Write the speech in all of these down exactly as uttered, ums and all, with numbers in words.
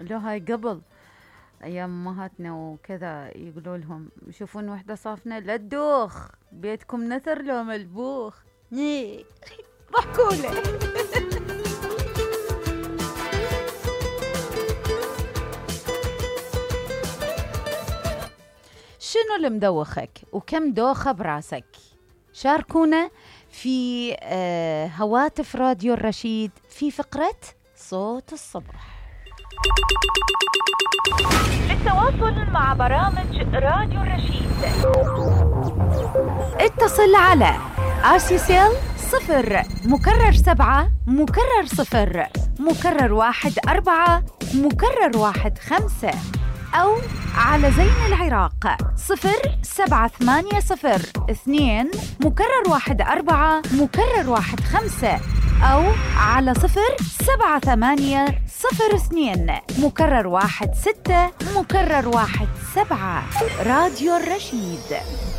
يقولوها قبل ايام امهاتنا وكذا، يقولوا لهم يشوفون وحده صافنه لا تدوخ بيتكم نثر لو ملبوخ. ضحكوا له. شنو اللي مدوخك وكم دوخة براسك؟ شاركونا في آه هواتف راديو الرشيد في فقرة صوت الصبح. للتواصل مع برامج راديو الرشيد اتصل على آسيسيل صفر مكرر سبعة مكرر صفر مكرر واحد أربعة مكرر واحد خمسة، أو على زين العراق صفر سبعة ثمانية صفر اثنين مكرر واحد أربعة مكرر واحد خمسة، أو على صفر سبعة ثمانية صفر اثنين مكرر واحد ستة مكرر واحد سبعة. راديو الرشيد.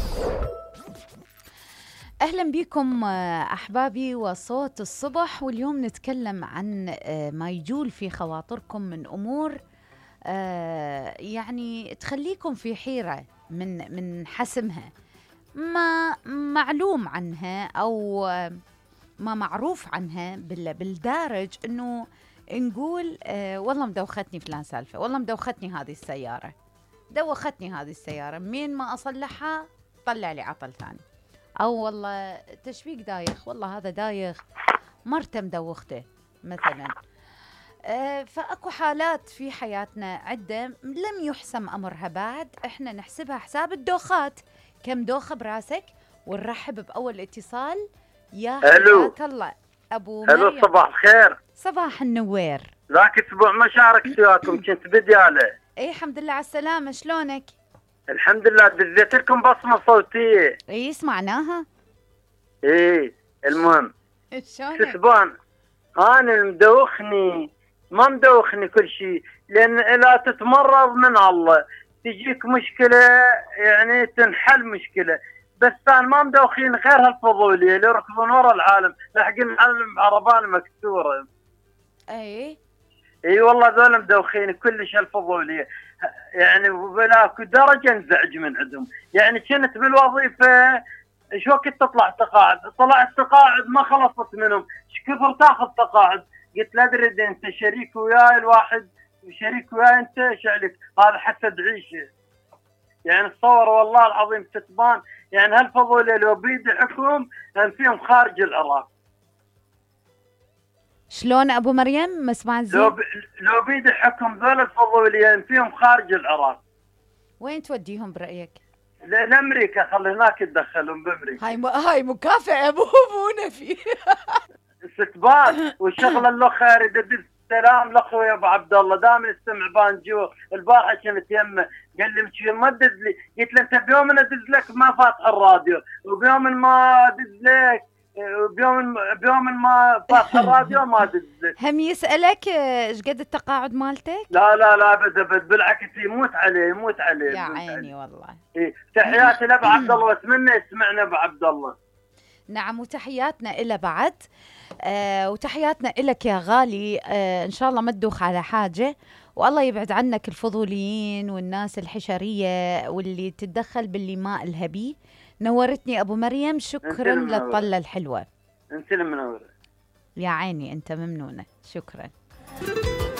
أهلا بكم أحبابي وصوت الصبح، واليوم نتكلم عن ما يجول في خواطركم من أمور آه يعني تخليكم في حيرة من من حسمها، ما معلوم عنها أو ما معروف عنها بالدارج، إنه نقول آه والله مدوختني فلان سالفة، والله مدوختني هذه السيارة، دوختني هذه السيارة، مين ما أصلحها طلع لي عطل ثاني، أو والله تشبيك دايخ، والله هذا دايخ مرته مدوخته مثلاً. آه فأكو حالات في حياتنا عدة لم يحسم أمرها بعد، إحنا نحسبها حساب الدوخات. كم دوخة براسك؟ ونرحب بأول اتصال. يا حياك الله أبو مريم. هلو، صباح الخير. صباح النوير. ذاك أسبوع ما شاركت وياكم، كنت بديالة. إيه الحمد لله على السلامة، شلونك؟ الحمد لله، دزيت لكم بصمة صوتية. إيه سمعناها. إيه المهم شلونك؟ كسبان أنا المدوخني ما مدوخني كل شيء، لأن لا تتمرض من الله تجيك مشكلة يعني تنحل مشكلة، بس كان ما مدوخين غير هالفضولية اللي يركضون ورا العالم لاحقين العالم بعربان مكسورة. اي اي والله ذول مدوخين كلش هالفضولية، يعني بلا درجة انزعج من عندهم. يعني كنت بالوظيفة ايش وقت تطلع تقاعد، طلعت تقاعد ما خلصت منهم، ايش كثر تاخذ تقاعد؟ قلت لا ادري انت شريك وياي الواحد شريك وياي انت ايش عليك؟ هذا حتى تعيشه. يعني تصور والله العظيم تتبان يعني هالفضولية لو بيد حكم ان فيهم خارج العراق. شلون ابو مريم ما سمعت زين؟ لو ب... لو بيد حكم ذول الفضولية ان فيهم خارج العراق. وين توديهم برايك؟ لامريكا، خلي هناك يتدخلون بامريكا. هاي م... هاي مكافأة مو مو نفي. استقبال والشغله الاخ اريد ادز سلام لاخوي ابو عبد الله، دائما يستمع بانجو. البارحه كنت يمه قال لي ما تدز لي، قلت له انت بيوم ادز لك ما فاتح الراديو، وبيوم ما ادز لك بيوم بيوم ما فاتح الراديو ما ادز لك. هم يسالك ايش قد التقاعد مالتك؟ لا لا لا ابد ابد، بالعكس يموت عليه يموت عليه. يا عيني والله. إيه. تحياتي لابو عبد الله، واتمنى يسمعنا ابو عبد الله. نعم، وتحياتنا إلى بعد. آه وتحياتنا إلك يا غالي. آه إن شاء الله ما تدوخ على حاجة، والله يبعد عنك الفضوليين والناس الحشرية واللي تتدخل باللي ما إلها بيه. نورتني أبو مريم، شكرا للطلة الحلوة. أنت المنورة يا عيني، أنت ممنونة، شكرا.